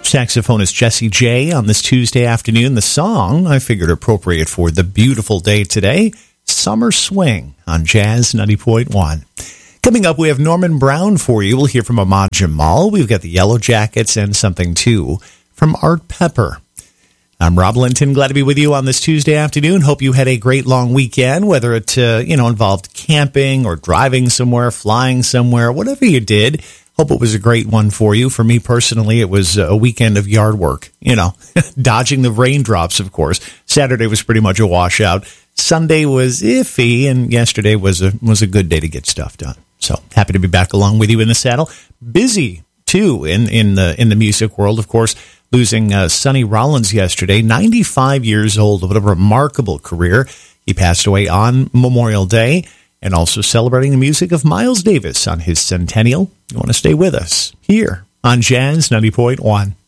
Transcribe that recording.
Saxophonist Jesse J on this Tuesday afternoon. The song I figured appropriate for the beautiful day today, Summer Swing on Jazz 90.1. Coming up, we have Norman Brown for you. We'll hear from Ahmad Jamal. We've got the Yellow Jackets and something, too, from Art Pepper. I'm Rob Linton. Glad to be with you on this Tuesday afternoon. Hope you had a great long weekend, whether it involved camping or driving somewhere, flying somewhere, whatever you did. Hope it was a great one for you. For me personally, it was a weekend of yard work, dodging the raindrops, of course. Saturday was pretty much a washout. Sunday was iffy, and yesterday was a good day to get stuff done. So happy to be back along with you in the saddle. Busy, too, in the music world, of course. Losing Sonny Rollins yesterday, 95 years old. What a remarkable career. He passed away on Memorial Day, and also celebrating the music of Miles Davis on his centennial. You want to stay with us here on Jazz 90.1.